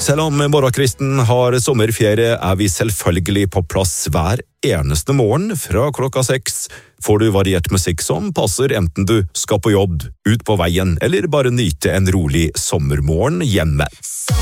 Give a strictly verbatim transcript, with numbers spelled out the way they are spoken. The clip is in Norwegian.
Selv om morgenkvisten har sommerferie, er vi selvfølgelig på plass hver eneste morgen fra klokka seks. Får du variert musikk som passer enten du skal på jobb, ut på veien eller bare nyte en rolig sommermorgen hjemme.